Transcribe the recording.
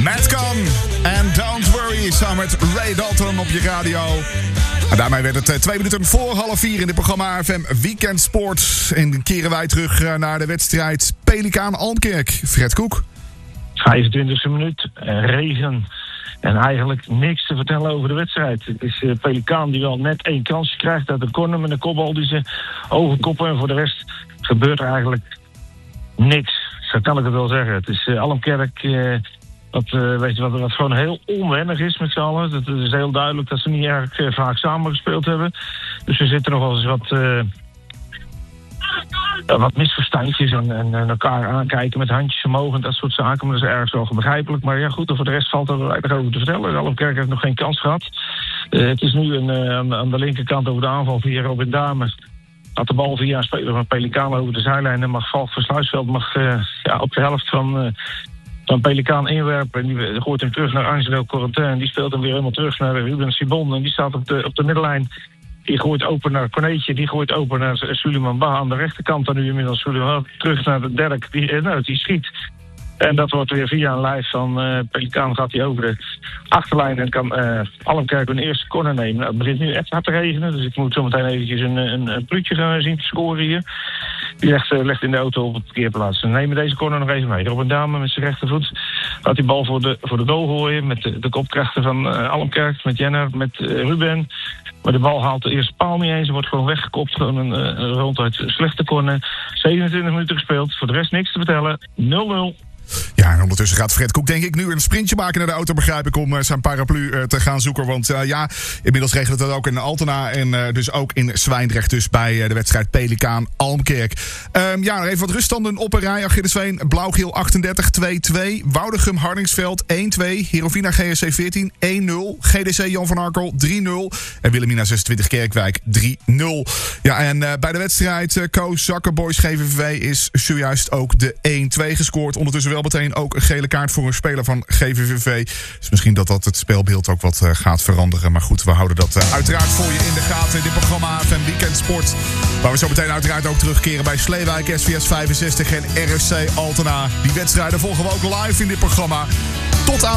Madcon en Don't Worry samen met Ray Dalton op je radio. En daarmee werd het 2 minuten voor 3:30 in dit programma AFM Weekend Sport. En keren wij terug naar de wedstrijd Pelikaan Almkerk. Fred Koek. 25e minuut, regen. En eigenlijk niks te vertellen over de wedstrijd. Het is Pelikaan die wel net 1 kansje krijgt uit de corner met een kopbal die ze overkoppen. En voor de rest gebeurt er eigenlijk niks. Zo kan ik het wel zeggen. Het is Almkerk wat gewoon heel onwennig is met z'n allen. Het is heel duidelijk dat ze niet erg vaak samen gespeeld hebben. Dus we zitten nog wel eens wat misverstandjes en elkaar aankijken met handjes omhoog en dat soort zaken. Maar dat is ergens wel begrijpelijk. Maar ja, goed, voor de rest valt er weinig over te vertellen. Almkerk heeft nog geen kans gehad. Het is nu aan de linkerkant over de aanval via Robin Damen. Gaat de bal via een speler van Pelikaan over de zijlijn. En mag Valk van Sluisveld op de helft van Pelikaan inwerpen. En die gooit hem terug naar Angelo Corentin. En die speelt hem weer helemaal terug naar Ruben Sibon. En die staat op de middenlijn. Die gooit open naar Corneetje. Die gooit open naar Suleiman Ba aan de rechterkant. Dan nu inmiddels Suleiman terug naar de Derk. Die schiet. En dat wordt weer via een lijf van Pelikaan gaat hij over de achterlijn en kan Almkerk een eerste corner nemen. Nou, het begint nu echt hard te regenen, dus ik moet zo meteen eventjes een pluutje gaan zien te scoren hier. Die legt in de auto op het parkeerplaats. We nemen deze corner nog even mee. Robin Damen met zijn rechtervoet gaat die bal voor de goal gooien met de kopkrachten van Almkerk, met Jenner, met Ruben. Maar de bal haalt de eerste paal niet eens. Ze wordt gewoon weggekopt. Gewoon een ronduit slechte corner. 27 minuten gespeeld. Voor de rest niks te vertellen. 0-0. Ja, en ondertussen gaat Fred Koek denk ik nu een sprintje maken naar de auto, begrijp ik, om zijn paraplu te gaan zoeken. Want inmiddels regelt het ook in Altena en dus ook in Zwijndrecht dus bij de wedstrijd Pelikaan Almkerk. Nog even wat ruststanden op een rij. Achillesveen, Blauw-Geel 38, 2-2. Woudegem Hardingsveld 1-2. Herovina GSC 14, 1-0. GDC Jan van Arkel 3-0. En Wilhelmina 26 Kerkwijk 3-0. Ja, en bij de wedstrijd Koos Zakkerboys GVV is zojuist ook de 1-2 gescoord. Ondertussen wel meteen ook een gele kaart voor een speler van GVVV. Dus misschien dat het spelbeeld ook wat gaat veranderen. Maar goed, we houden dat uiteraard voor je in de gaten in dit programma AFM Weekend Sport. Waar we zo meteen uiteraard ook terugkeren bij Sleewijk, SVS 65 en RFC Altena. Die wedstrijden volgen we ook live in dit programma. Tot aan